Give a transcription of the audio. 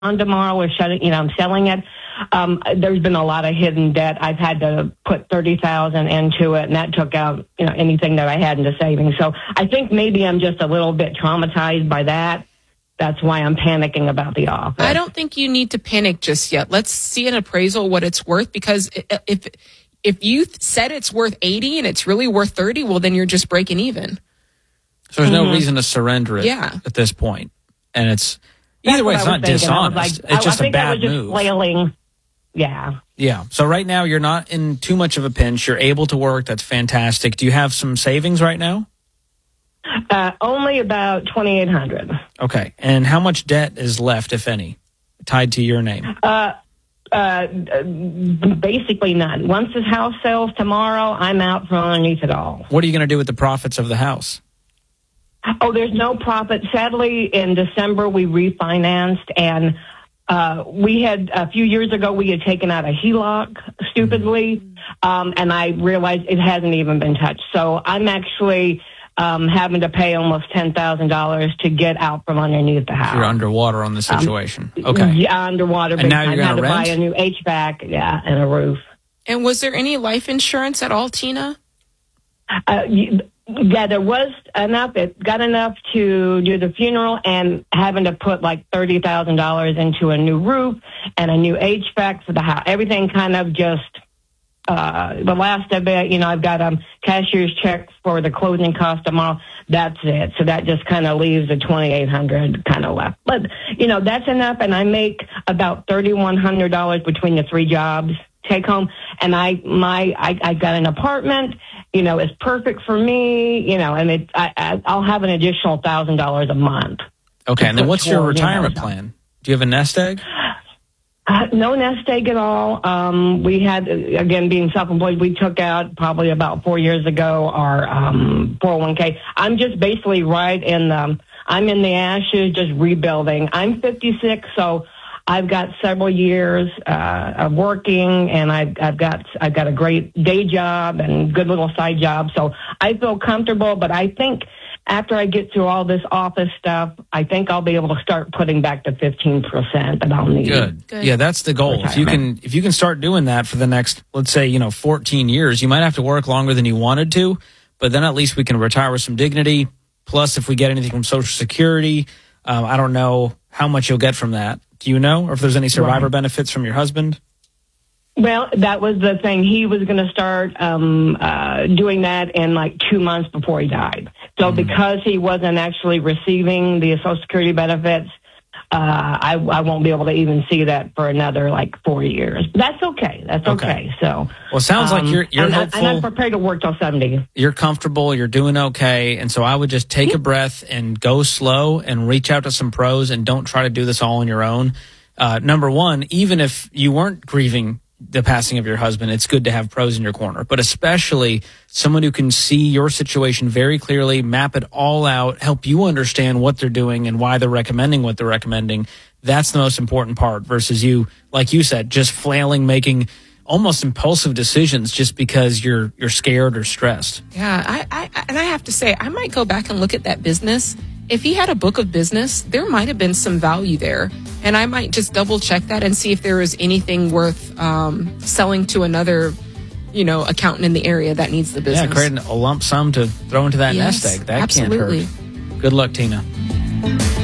on tomorrow or shutting, I'm selling it. There's been a lot of hidden debt. I've had to put $30,000 into it, and that took out, anything that I had into savings. So I think maybe I'm just a little bit traumatized by that. That's why I'm panicking about the office. I don't think you need to panic just yet. Let's see an appraisal what it's worth, because if you said it's worth 80 and it's really worth 30, well, then you're just breaking even. So there's no reason to surrender it at this point. And it's either way, it's not dishonest. It's just a bad move. Flailing. Yeah. Yeah. So right now you're not in too much of a pinch. You're able to work. That's fantastic. Do you have some savings right now? Only about $2,800. Okay. And how much debt is left, if any, tied to your name? Basically none. Once this house sells tomorrow, I'm out from underneath it all. What are you going to do with the profits of the house? Oh, there's no profit. Sadly, in December, we refinanced, and we had, a few years ago, we had taken out a HELOC stupidly, and I realized it hasn't even been touched. So I'm actually having to pay almost $10,000 to get out from underneath the house. You're underwater on the situation. Okay. Yeah, underwater. And now you're going to rent? I had to buy a new HVAC, and a roof. And was there any life insurance at all, Tina? Yeah, there was enough. It got enough to do the funeral and having to put like $30,000 into a new roof and a new HVAC for the house. Everything kind of just, the last of it, I've got a cashier's check for the closing cost tomorrow. That's it. So that just kind of leaves the $2,800 kind of left. But, that's enough. And I make about $3,100 between the 3 jobs take home. And I got an apartment, it's perfect for me, and I'll have an additional $1,000 a month. Okay. And then what's your retirement plan? Do you have a nest egg? No nest egg at all. We had, again, being self-employed, we took out probably about 4 years ago our 401k. I'm just basically I'm in the ashes, just rebuilding. I'm 56, so I've got several years of working, and I've got a great day job and good little side job. So I feel comfortable, but I think after I get through all this office stuff, I think I'll be able to start putting back the 15% that I'll need. Good. Yeah, that's the goal. If you can start doing that for the next, let's say, 14 years, you might have to work longer than you wanted to, but then at least we can retire with some dignity. Plus, if we get anything from Social Security, I don't know how much you'll get from that. Do you know? Or if there's any survivor benefits from your husband? Well, that was the thing. He was going to start doing that in like 2 months before he died. So because he wasn't actually receiving the Social Security benefits, I won't be able to even see that for another like 4 years. But that's okay. That's okay. So, well, it sounds like you're hopeful. And I'm prepared to work till 70. You're comfortable. You're doing okay. And so I would just take a breath and go slow and reach out to some pros, and don't try to do this all on your own. Number one, even if you weren't grieving the passing of your husband, it's good to have pros in your corner, but especially someone who can see your situation very clearly, map it all out, help you understand what they're doing and why they're recommending what they're recommending. That's the most important part versus you, like you said, just flailing, making almost impulsive decisions just because you're scared or stressed. Yeah, I have to say, I might go back and look at that business. If he had a book of business, there might have been some value there. And I might just double check that and see if there is anything worth selling to another, accountant in the area that needs the business. Yeah, creating a lump sum to throw into that nest egg. That can't hurt. Good luck, Tina.